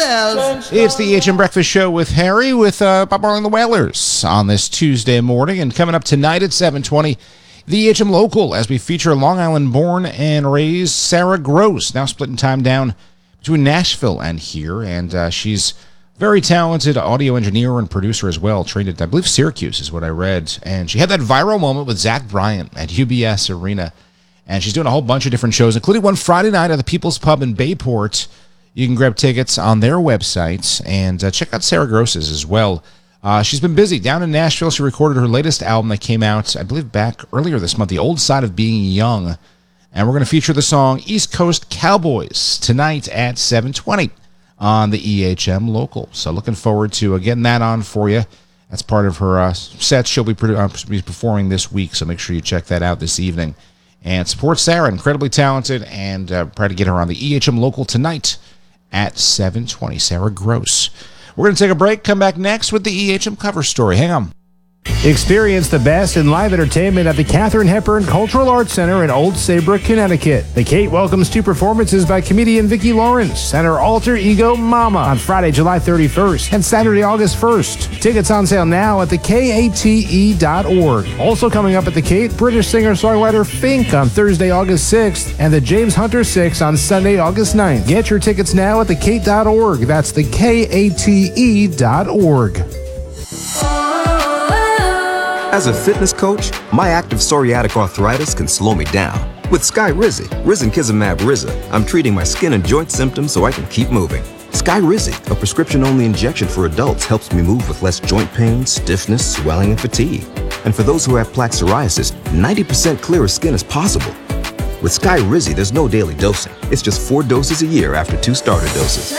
It's the EHM Breakfast Show with Harry, with Bob Marley and the Wailers on this Tuesday morning. And coming up tonight at 7:20, the EHM Local, as we feature Long Island-born and raised Sarah Gross, now splitting time down between Nashville and here. And she's very talented audio engineer and producer as well, trained at, I believe, Syracuse is what I read. And she had that viral moment with Zach Bryan at UBS Arena. And she's doing a whole bunch of different shows, including one Friday night at the People's Pub in Bayport. You can grab tickets on their website and check out Sarah Gross's as well. She's been busy down in Nashville. She recorded her latest album that came out, I believe, back earlier this month, The Old Side of Being Young. And we're going to feature the song East Coast Cowboys tonight at 7:20 on the EHM Local. So looking forward to getting that on for you. That's part of her set she'll be performing this week, so make sure you check that out this evening. And support Sarah, incredibly talented, and try to get her on the EHM Local tonight at 7:20. Sarah Gross. We're going to take a break, come back next with the EHM cover story. Hang on. Experience the best in live entertainment at the Katharine Hepburn Cultural Arts Center in Old Saybrook, Connecticut. The Kate welcomes 2 performances by comedian Vicki Lawrence and her alter ego Mama on Friday, July 31st and Saturday, August 1st. Tickets on sale now at thekate.org. Also coming up at the Kate, British singer-songwriter Fink on Thursday, August 6th and the James Hunter 6 on Sunday, August 9th. Get your tickets now at thekate.org. That's thekate.org. As a fitness coach, my active psoriatic arthritis can slow me down. With Skyrizi, Risankizumab Riza, I'm treating my skin and joint symptoms so I can keep moving. Skyrizi, a prescription-only injection for adults, helps me move with less joint pain, stiffness, swelling, and fatigue. And for those who have plaque psoriasis, 90% clearer skin is possible. With Skyrizi, there's no daily dosing. It's just 4 doses a year after 2 starter doses.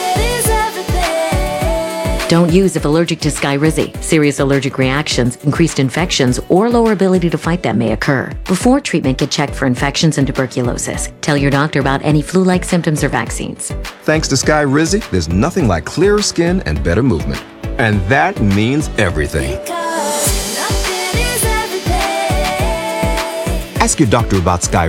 Don't use if allergic to Skyrizi. Serious allergic reactions, increased infections, or lower ability to fight them may occur. Before treatment, get checked for infections and tuberculosis. Tell your doctor about any flu-like symptoms or vaccines. Thanks to Skyrizi, there's nothing like clearer skin and better movement. And that means everything. Ask your doctor about Skyrizi.